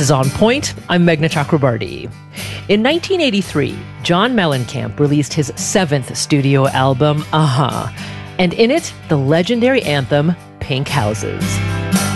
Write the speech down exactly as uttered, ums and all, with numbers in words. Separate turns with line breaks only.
is On Point. I'm Meghna Chakrabarti. In nineteen eighty-three, John Mellencamp released his seventh studio album, Uh-Huh, and in it, the legendary anthem, Pink Houses.